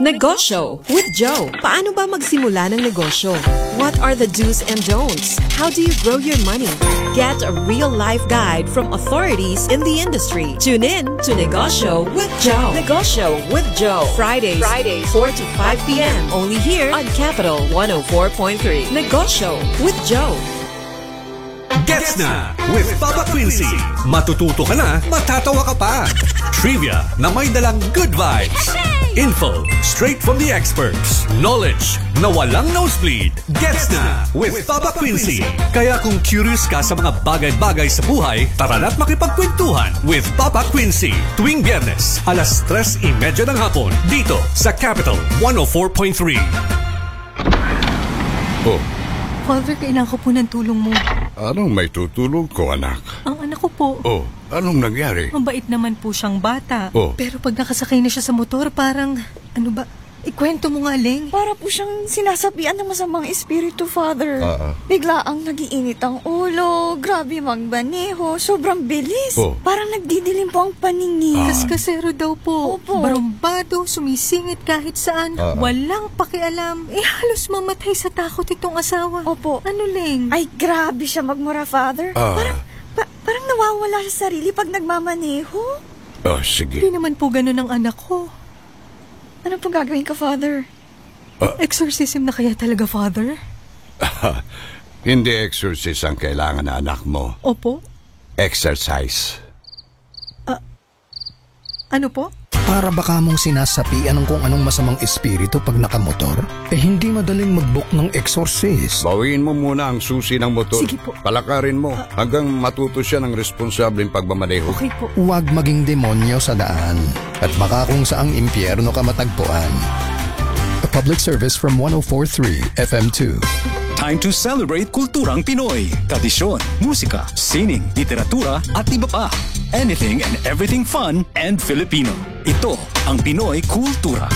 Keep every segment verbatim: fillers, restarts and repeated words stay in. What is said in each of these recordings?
Negosyo with Joe. Paano ba magsimula ng negosyo? What are the do's and don'ts? How do you grow your money? Get a real-life guide from authorities in the industry. Tune in to Negosyo with Joe. Negosyo with Joe. Fridays, Fridays, four to five p m Only here on Capital one oh four point three. Negosyo with Joe. Gets na with Papa Quincy. Matututo ka na, matatawa ka pa. Trivia na may dalang good vibes. Info straight from the experts. Knowledge na walang nosebleed. Gets na with Papa Quincy. Kaya kung curious ka sa mga bagay-bagay sa buhay, tara na't makipagkwentuhan with Papa Quincy. Tuwing Biyernes, alas tres y media ng hapon, dito sa Capital one oh four point three. Oh. Father, kailangan ko po ng tulong mo. Anong may tutulong ko, anak? Ang anak ko po. Oh, anong nangyari? Mabait naman po siyang bata. Oh. Pero pag nakasakay na siya sa motor, parang, ano ba, ikwento mo nga, Leng. Para po siyang sinasabihan ng masamang espiritu, Father. Uh-uh. Bigla ang nagiinit ang ulo, grabe magbaneho, sobrang bilis. Oh. Parang nagdidilim po ang paningin. Ah. Kaskasero daw po. Opo. Barumbado, sumisingit kahit saan. Uh-uh. Walang pakialam. Eh, halos mamatay sa takot itong asawa. Opo. Ano, Leng? Ay, grabe siya magmura, Father. Ah. Parang, pa- parang nawawala sa sarili pag nagmamaneho. Oh, sige. Hindi naman po ganun ang anak ko. Ano pong gagawin ka, Father? Exorcism na kaya talaga, Father? Hindi exorcise ang kailangan na anak mo. Opo. Exercise. Ano po? Para baka mong sinasapian ng kung anong masamang espiritu pag nakamotor, eh hindi madaling mag-book ng exorcist. Bawiin mo muna ang susi ng motor. Sige po. Palakarin mo hanggang matuto siya ng responsableng pagmamaneho. Okay po. Huwag maging demonyo sa daan at baka kung saang impyerno ka matagpuan. A public service from one oh four point three F M two. Time to celebrate kulturang Pinoy. Tradisyon, musika, sining, literatura at iba pa. Anything and everything fun and Filipino. Ito ang Pinoy Kultura.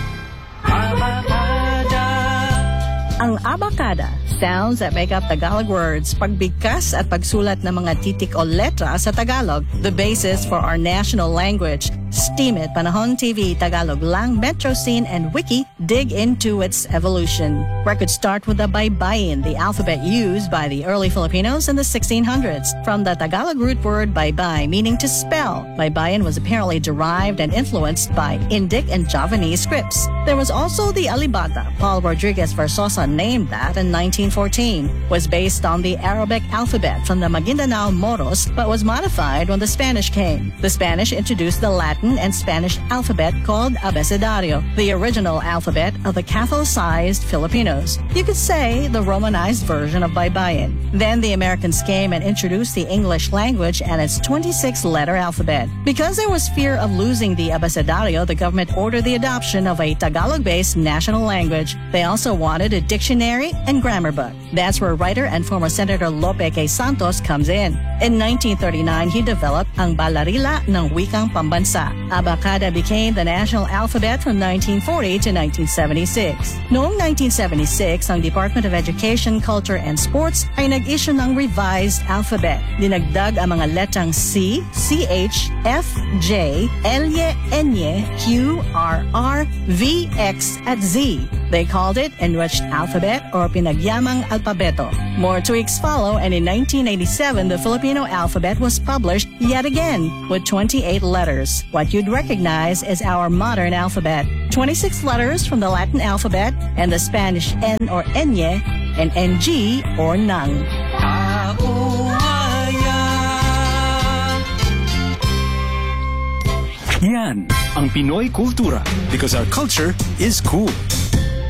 Ang abacada, sounds that make up Tagalog words, pagbigkas at pagsulat ng mga titik o letra sa Tagalog, the basis for our national language. Steam It, Panahon T V, Tagalog Lang, Metro Scene, and Wiki dig into its evolution. Records start with the baybayin, the alphabet used by the early Filipinos in the sixteen hundreds. From the Tagalog root word baybay, meaning to spell, baybayin was apparently derived and influenced by Indic and Javanese scripts. There was also the alibata. Paul Rodriguez Versosa named that in nineteen fourteen. Was based on the Arabic alphabet from the Maguindanao Moros, but was modified when the Spanish came. The Spanish introduced the Latin and Spanish alphabet called abecedario, the original alphabet of the Catholicized Filipinos. You could say the Romanized version of baybayin. Then the Americans came and introduced the English language and its twenty-six letter alphabet. Because there was fear of losing the abecedario, the government ordered the adoption of a Tagalog-based national language. They also wanted a dictionary and grammar book. That's where writer and former Senator Lope K. Santos comes in. In nineteen thirty-nine, he developed ang Balarila ng Wikang Pambansa. Abacada became the national alphabet from nineteen forty to nineteen seventy-six. Noong nineteen seventy-six, ang Department of Education, Culture, and Sports ay nag-issue ng revised alphabet. Dinagdag ang mga letrang C, C H, F, J, L, N, Q, R, R, V, X, at Z. They called it Enriched Alphabet or Pinagyamang Alpabeto. More tweaks follow, and in nineteen eighty-seven, the Filipino alphabet was published yet again with twenty-eight letters. What you'd recognize is our modern alphabet. twenty-six letters from the Latin alphabet and the Spanish N or Enye and N G or Nang. Yan ang Pinoy Kultura because our culture is cool.